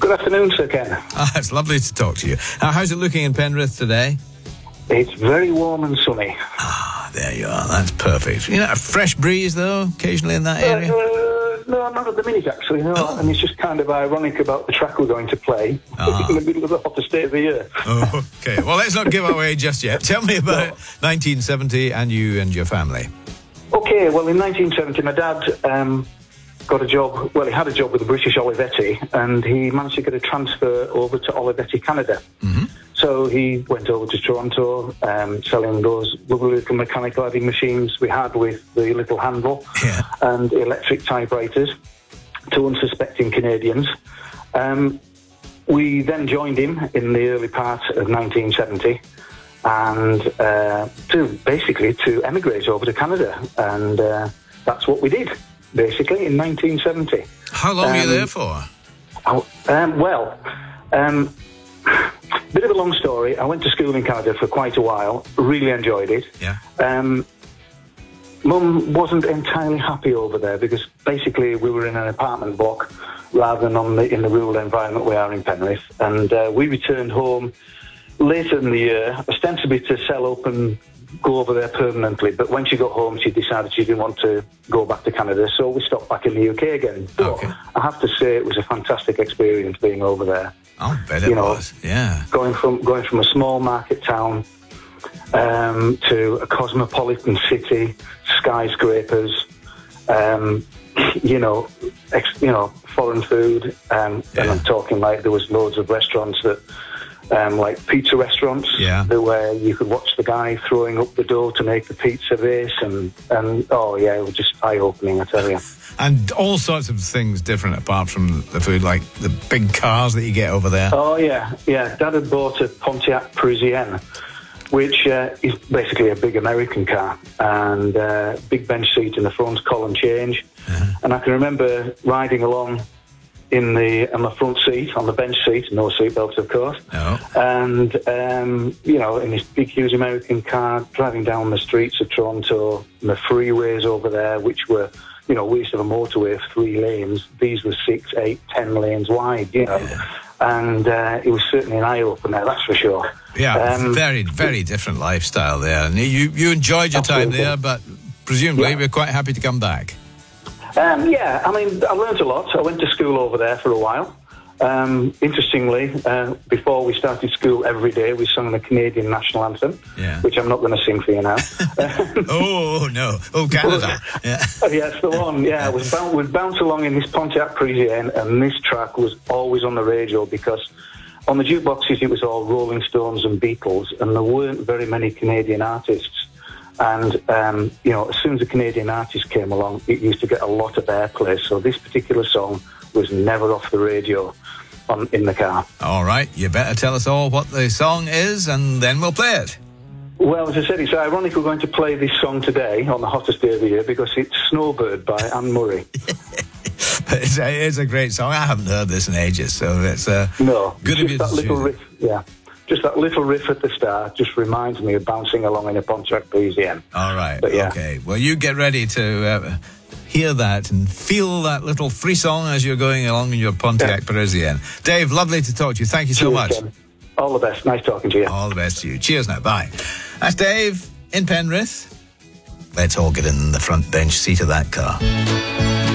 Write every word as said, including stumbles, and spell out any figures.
Good afternoon, Sir Ken. Ah, it's lovely to talk to you. Now, how's it looking in Penrith today? It's very warm and sunny. Ah, there you are. That's perfect. You know, a fresh breeze, though, occasionally in that area? Uh, no, not at the minute, actually, no. Oh. And it's just kind of ironic about the track we're going to play Ah. in the middle of the hottest day of the year. Oh, okay. Well, let's not give away just yet. Tell me about No. nineteen seventy and you and your family. Okay, well, in nineteen seventy, my dad um, got a job, well, he had a job with the British Olivetti, and he managed to get a transfer over to Olivetti Canada. Mm-hmm. So he went over to Toronto, um, selling those lovely little mechanical adding machines we had with the little handle Yeah. and electric typewriters to unsuspecting Canadians. Um, we then joined him in the early part of nineteen seventy, and uh, to basically to emigrate over to Canada, and uh, that's what we did basically in nineteen seventy. How long were you Um, there for? Oh, um, well, um, bit of a long story. I went to school in Canada for quite a while. Really enjoyed it. Yeah. Um, Mum wasn't entirely happy over there because basically we were in an apartment block rather than on the, in the rural environment we are in Penrith. And uh, we returned home later in the year, ostensibly to sell up and go over there permanently. But when she got home, she decided she didn't want to go back to Canada, so we stopped back in the U K again. But Okay. I have to say it was a fantastic experience being over there. I'll bet it you know, was. Yeah. Going from going from a small market town um, to a cosmopolitan city, skyscrapers, um, you know, ex, you know, foreign food, um, Yeah. and I'm talking like there was loads of restaurants that, um, like pizza restaurants, Yeah. that where you could watch the guy throwing up the dough to make the pizza base, and and oh yeah, it was just eye opening, I tell you. And all sorts of things different apart from the food, like the big cars that you get over there. Oh yeah, yeah. Dad had bought a Pontiac Parisienne, which uh, is basically a big American car, and uh, big bench seat in the front, column change. Uh-huh. And I can remember riding along in the on the front seat, on the bench seat, no seatbelts, of course. No. And um, you know, in this big, huge American car, driving down the streets of Toronto, and the freeways over there, which were, you know, we used to have a motorway of three lanes. These were six, eight, ten lanes wide, you know. Yeah. And uh, it was certainly an eye-opener, that's for sure. Yeah, Um, very, very different lifestyle there. And you, you enjoyed your time Absolutely. there, but presumably Yeah. we're quite happy to come back. Um, yeah, I mean, I learned a lot. I went to school over there for a while. Um, interestingly, uh, before we started school every day, we sung the Canadian national anthem, Yeah. which I'm not going to sing for you now. Oh, no. Oh, Canada. Yeah. Oh, yeah, it's the one. Yeah, we'd bounce, we'd bounce along in this Pontiac Parisienne, and this track was always on the radio because on the jukeboxes it was all Rolling Stones and Beatles, and there weren't very many Canadian artists. And, um, you know, as soon as a Canadian artist came along, it used to get a lot of airplay. So this particular song was never off the radio on in the car. All right, you better tell us all what the song is, and then we'll play it. Well, as I said, it's ironic we're going to play this song today on the hottest day of the year because it's Snowbird by Anne Murray. But it's a, it's a great song. I haven't heard this in ages, so it's uh, No, good of just you that to little choose it. riff, yeah. Just that little riff at the start just reminds me of bouncing along in a Pontiac Parisienne. All right, But, yeah. okay. Well, you get ready to uh, hear that and feel that little frisson as you're going along in your Pontiac Yeah. Parisienne. Dave, lovely to talk to you. Thank you so Cheers, much. Ken. All the best. Nice talking to you. All the best to you. Cheers now. Bye. That's Dave in Penrith. Let's all get in the front bench seat of that car.